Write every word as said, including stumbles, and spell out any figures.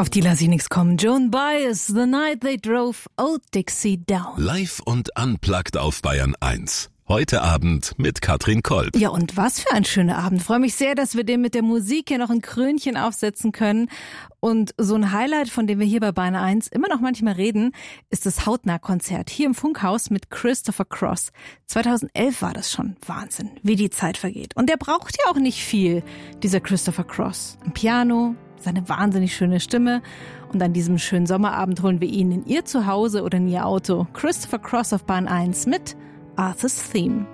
Auf die lass ich nix kommen. Joan Baez, The Night They Drove Old Dixie Down. Live und unplugged auf Bayern eins. Heute Abend mit Katrin Kolb. Ja, und was für ein schöner Abend. Freue mich sehr, dass wir dem mit der Musik hier noch ein Krönchen aufsetzen können. Und so ein Highlight, von dem wir hier bei Bayern eins immer noch manchmal reden, ist das Hautnah-Konzert hier im Funkhaus mit Christopher Cross. zweitausendelf war das schon. Wahnsinn, wie die Zeit vergeht. Und der braucht ja auch nicht viel, dieser Christopher Cross. Ein Piano, seine wahnsinnig schöne Stimme. Und an diesem schönen Sommerabend holen wir ihn in ihr Zuhause oder in ihr Auto. Christopher Cross auf Bayern eins mit Arthur's Theme.